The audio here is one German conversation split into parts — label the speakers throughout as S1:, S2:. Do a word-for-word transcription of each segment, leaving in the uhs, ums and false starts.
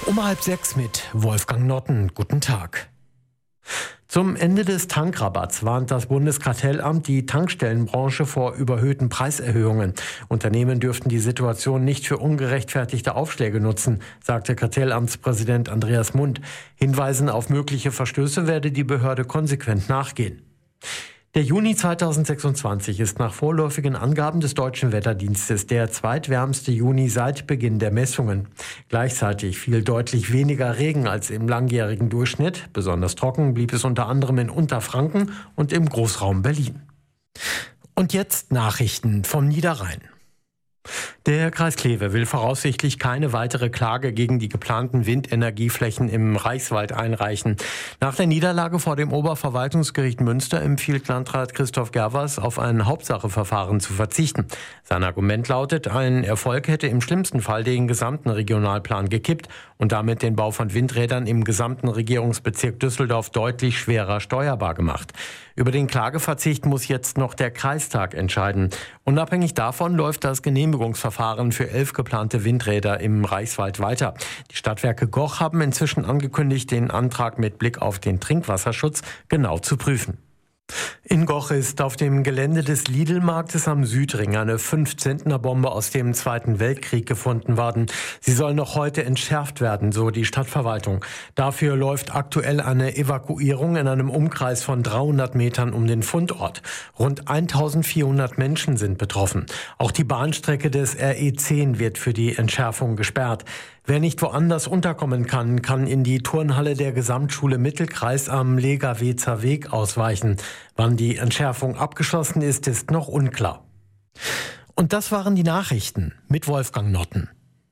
S1: Um halb sechs mit Wolfgang Notten. Guten Tag. Zum Ende des Tankrabatts warnt das Bundeskartellamt die Tankstellenbranche vor überhöhten Preiserhöhungen. Unternehmen dürften die Situation nicht für ungerechtfertigte Aufschläge nutzen, sagte Kartellamtspräsident Andreas Mund. Hinweisen auf mögliche Verstöße werde die Behörde konsequent nachgehen. Der Juni zweitausendsechsundzwanzig ist nach vorläufigen Angaben des Deutschen Wetterdienstes der zweitwärmste Juni seit Beginn der Messungen. Gleichzeitig fiel deutlich weniger Regen als im langjährigen Durchschnitt. Besonders trocken blieb es unter anderem in Unterfranken und im Großraum Berlin. Und jetzt Nachrichten vom Niederrhein. Der Kreis Kleve will voraussichtlich keine weitere Klage gegen die geplanten Windenergieflächen im Reichswald einreichen. Nach der Niederlage vor dem Oberverwaltungsgericht Münster empfiehlt Landrat Christoph Gervers, auf ein Hauptsacheverfahren zu verzichten. Sein Argument lautet, ein Erfolg hätte im schlimmsten Fall den gesamten Regionalplan gekippt und damit den Bau von Windrädern im gesamten Regierungsbezirk Düsseldorf deutlich schwerer steuerbar gemacht. Über den Klageverzicht muss jetzt noch der Kreistag entscheiden. Unabhängig davon läuft das Genehmigungsverfahren für elf geplante Windräder im Reichswald weiter. Die Stadtwerke Goch haben inzwischen angekündigt, den Antrag mit Blick auf den Trinkwasserschutz genau zu prüfen. In Goch ist auf dem Gelände des Lidl-Marktes am Südring eine fünf-Zentner-Bombe aus dem Zweiten Weltkrieg gefunden worden. Sie soll noch heute entschärft werden, so die Stadtverwaltung. Dafür läuft aktuell eine Evakuierung in einem Umkreis von dreihundert Metern um den Fundort. Rund eintausendvierhundert Menschen sind betroffen. Auch die Bahnstrecke des R E zehn wird für die Entschärfung gesperrt. Wer nicht woanders unterkommen kann, kann in die Turnhalle der Gesamtschule Mittelkreis am Legawezer Weg ausweichen. Wann die Entschärfung abgeschlossen ist, ist noch unklar. Und das waren die Nachrichten mit Wolfgang Notten.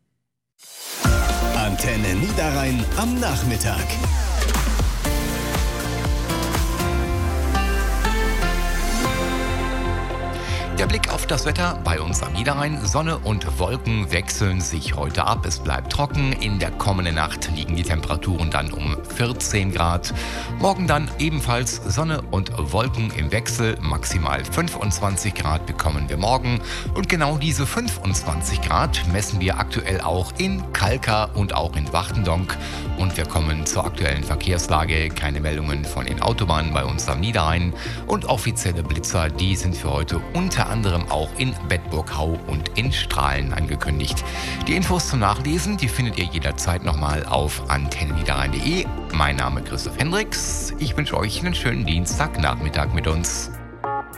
S2: Antenne Niederrhein am Nachmittag.
S3: Der Blick auf das Wetter bei uns am Niederrhein. Sonne und Wolken wechseln sich heute ab. Es bleibt trocken. In der kommenden Nacht liegen die Temperaturen dann um vierzehn Grad. Morgen dann ebenfalls Sonne und Wolken im Wechsel. Maximal fünfundzwanzig Grad bekommen wir morgen. Und genau diese fünfundzwanzig Grad messen wir aktuell auch in Kalka und auch in Wachtendonk. Und wir kommen zur aktuellen Verkehrslage. Keine Meldungen von den Autobahnen bei uns am Niederrhein. Und offizielle Blitzer, die sind für heute unter anderem auch in Bedburg-Hau und in Strahlen angekündigt. Die Infos zum Nachlesen, die findet ihr jederzeit nochmal auf antenne niederrhein punkt de. Mein Name ist Christoph Hendricks. Ich wünsche euch einen schönen Dienstagnachmittag mit uns.